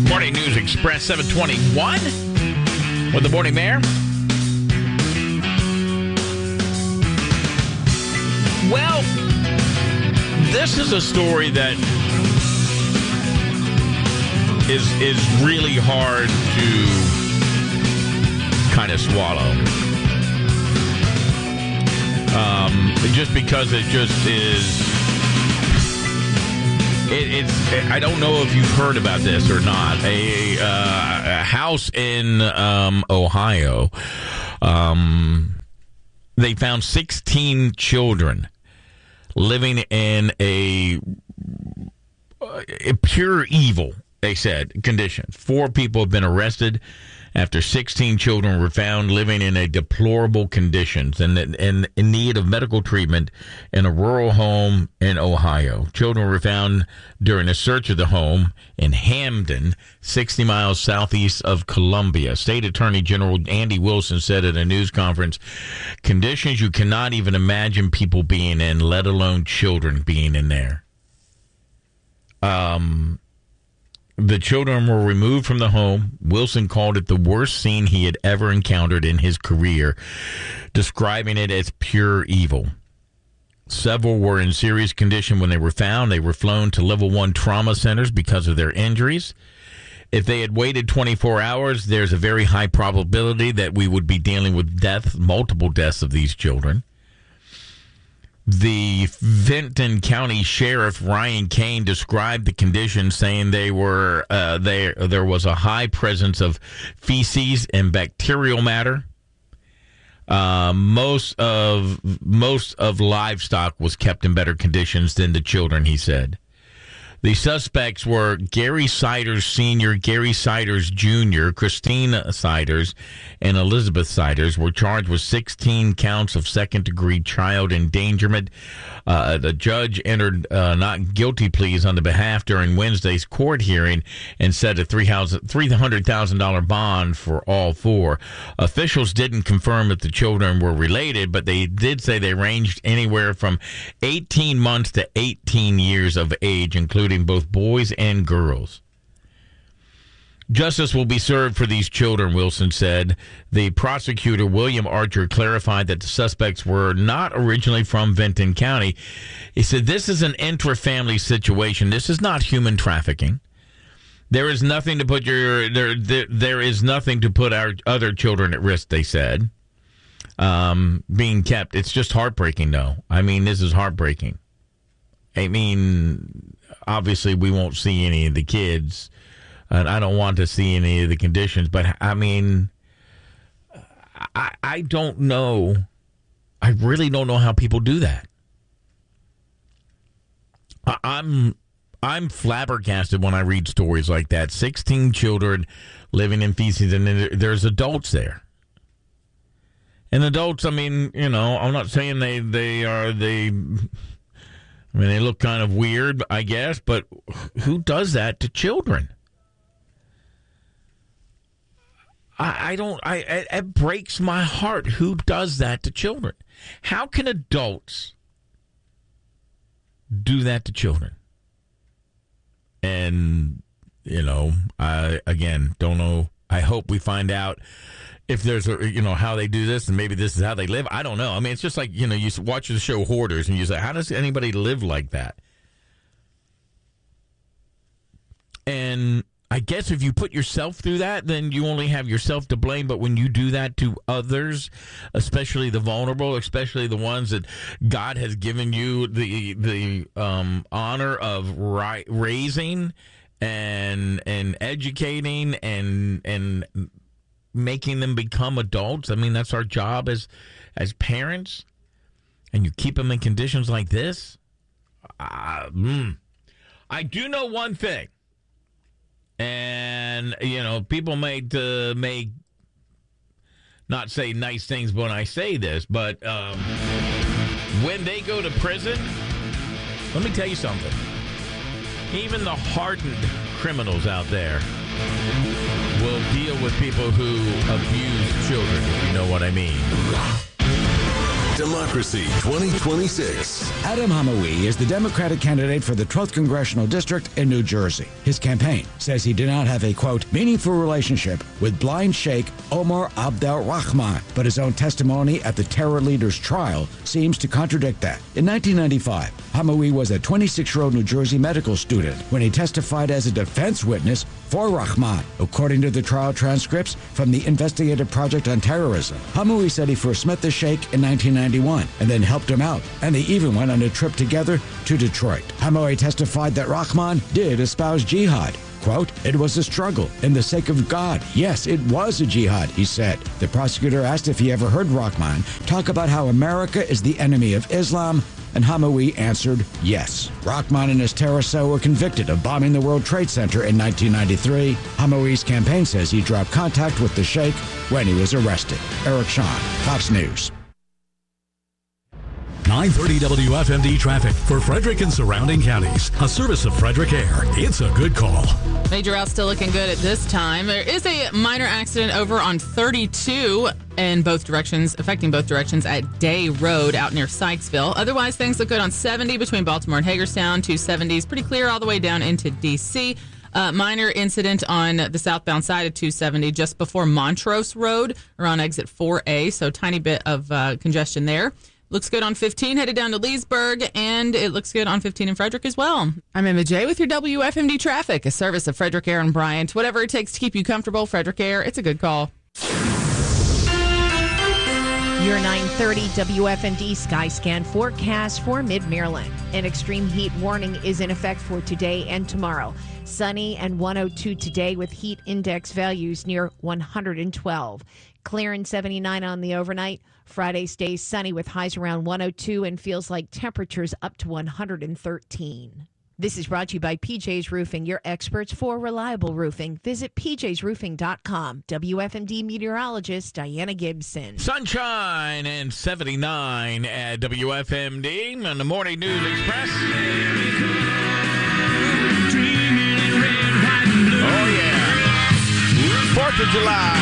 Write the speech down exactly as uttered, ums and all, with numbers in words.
Morning News Express seven twenty-one with the Morning Mayor. Well, this is a story that is is really hard to kind of swallow. Um, just because it just is. It, it's. I don't know if you've heard about this or not. A, uh, a house in um, Ohio. Um, they found sixteen children living in a, a pure evil, they said, condition. Four people have been arrested after sixteen children were found living in a deplorable conditions and, and in need of medical treatment in a rural home in Ohio. Children were found during a search of the home in Hamden, sixty miles southeast of Columbia. State Attorney General Andy Wilson said at a news conference, conditions you cannot even imagine people being in, let alone children being in there. Um... The children were removed from the home. Wilson called it the worst scene he had ever encountered in his career, describing it as pure evil. Several were in serious condition when they were found. They were flown to level one trauma centers because of their injuries. If they had waited twenty-four hours, there's a very high probability that we would be dealing with death, multiple deaths of these children. The Vinton County Sheriff Ryan Kane described the conditions, saying they were uh, there. There was a high presence of feces and bacterial matter. Uh, most of most of livestock was kept in better conditions than the children, he said. The suspects were Gary Siders Senior, Gary Siders Junior, Christina Siders, and Elizabeth Siders were charged with sixteen counts of second-degree child endangerment. Uh, the judge entered uh, not guilty pleas on the behalf during Wednesday's court hearing and set a three hundred thousand dollars bond for all four. Officials didn't confirm that the children were related, but they did say they ranged anywhere from eighteen months to eighteen years of age, including both boys and girls. Justice will be served for these children, Wilson said. The prosecutor, William Archer, clarified that the suspects were not originally from Vinton County. He said, this is an intra-family situation. This is not human trafficking. There is nothing to put your there, there, there is nothing to put our other children at risk, they said. Um, being kept. It's just heartbreaking, though. I mean, this is heartbreaking. I mean, obviously, we won't see any of the kids, and I don't want to see any of the conditions, but, I mean, I, I don't know. I really don't know how people do that. I, I'm I'm flabbergasted when I read stories like that. sixteen children living in feces, and there's adults there. And adults, I mean, you know, I'm not saying they, they are, they... I mean, they look kind of weird, I guess, but who does that to children? I, I don't, I, it, it breaks my heart. Who does that to children? How can adults do that to children? And, you know, I, again, don't know. I hope we find out if there's a, you know, how they do this, and maybe this is how they live. I don't know. I mean, it's just like, you know, you watch the show Hoarders, and you say, how does anybody live like that? And I guess if you put yourself through that, then you only have yourself to blame. But when you do that to others, especially the vulnerable, especially the ones that God has given you the the um, honor of ri- raising and and educating and and making them become adults. I mean, that's our job as as parents. And you keep them in conditions like this. Uh, mm. I do know one thing. And, you know, people may, uh, may not say nice things when I say this, but um, when they go to prison, let me tell you something. Even the hardened criminals out there will deal with people who abuse children, if you know what I mean. Democracy twenty twenty-six. Adam Hamawi is the Democratic candidate for the twelfth Congressional District in New Jersey. His campaign says he did not have a, quote, meaningful relationship with blind Sheikh Omar Abdel Rahman, but his own testimony at the terror leader's trial seems to contradict that. In nineteen ninety-five, Hamawi was a twenty-six-year-old New Jersey medical student when he testified as a defense witness for Rahman, according to the trial transcripts from the Investigative Project on Terrorism. Hamawi said he first met the Sheikh in nineteen ninety-one and then helped him out, and they even went on a trip together to Detroit. Hamawi testified that Rahman did espouse jihad. Quote, it was a struggle in the sake of God. Yes, it was a jihad, he said. The prosecutor asked if he ever heard Rahman talk about how America is the enemy of Islam, and Hamawi answered yes. Rahman and his terror cell were convicted of bombing the World Trade Center in nineteen ninety-three. Hamawi's campaign says he dropped contact with the Sheikh when he was arrested. Eric Shawn, Fox News. nine thirty W F M D traffic for Frederick and surrounding counties. A service of Frederick Air. It's a good call. Major route still looking good at this time. There is a minor accident over on thirty-two in both directions, affecting both directions at Day Road out near Sykesville. Otherwise, things look good on seventy between Baltimore and Hagerstown. two seventies pretty clear all the way down into D C. Uh, minor incident on the southbound side of two seventy just before Montrose Road or on exit four A. So tiny bit of uh, congestion there. Looks good on fifteen, headed down to Leesburg, and it looks good on fifteen in Frederick as well. I'm Emma J with your W F M D traffic, a service of Frederick Air and Bryant. Whatever it takes to keep you comfortable, Frederick Air, it's a good call. Your nine thirty W F M D Sky Scan forecast for Mid-Maryland. An extreme heat warning is in effect for today and tomorrow. Sunny and one oh two today with heat index values near one hundred twelve. Clear and seventy-nine on the overnight. Friday stays sunny with highs around one oh two and feels like temperatures up to one hundred thirteen. This is brought to you by P J's Roofing, your experts for reliable roofing. Visit p j's roofing dot com. W F M D meteorologist Diana Gibson. Sunshine and seventy-nine at W F M D on the Morning News Express. Oh, yeah. fourth of July.